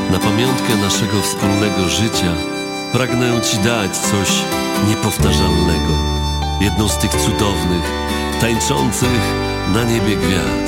Na pamiątkę naszego wspólnego życia pragnę Ci dać coś niepowtarzalnego. Jedną z tych cudownych, tańczących na niebie gwiazd.